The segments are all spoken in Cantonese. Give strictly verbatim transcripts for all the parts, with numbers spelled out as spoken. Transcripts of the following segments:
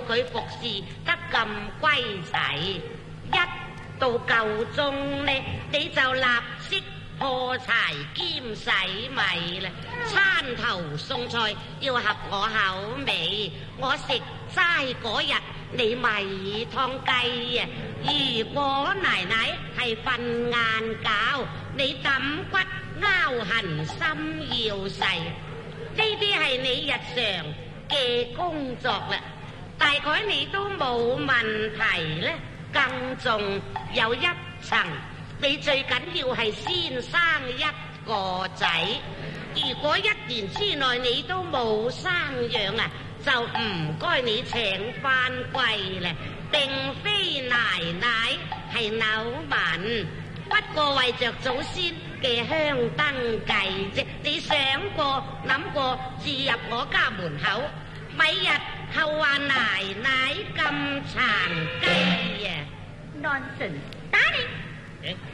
佢服侍得咁歸齊，一到夠鐘呢，你就立即破柴兼洗米啦。餐頭餸菜要合我口味，我食齋嗰日你咪湯雞啊。如果奶奶係瞓晏覺，你揼骨拗痕心要細，呢啲係你日常嘅工作啦。大概你都冇問題咧。更重有一層，你最緊要係先生一個仔。如果一年之內你都冇生養啊，就唔該你請翻歸啦。並非奶奶係扭紋，不過為着祖先嘅香燈計啫。你想過諗過自入我家門口，咪日後話奶奶咁殘雞啊 ！Nonsense！ 打你！ 欸、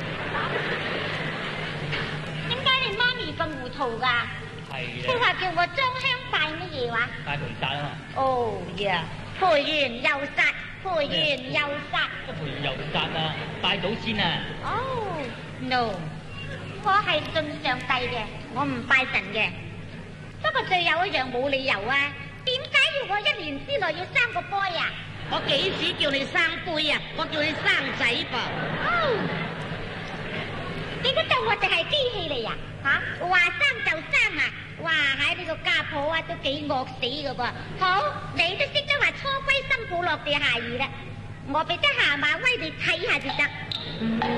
點解你媽咪咁糊塗㗎？ 係佢話叫我裝香拜乜嘢話？ 拜菩薩啊嘛！ 哦呀，培元又殺，培元又殺， 乜培元又殺啊？拜祖先啊！ 哦、oh, ，no， 我係信上帝嘅，我唔拜神嘅。不過最有一樣冇理由啊，點解要我一年之內要生個 boy 啊？ 我幾時叫你生杯啊？我叫你生仔噃。 哦，你都當我就係機器嚟呀？吓，話生就生啊！哇，喺你個家婆啊都幾惡死噶噃。好，你都識得話初歸新抱落地下兒啦，我俾得下馬威你睇下就得。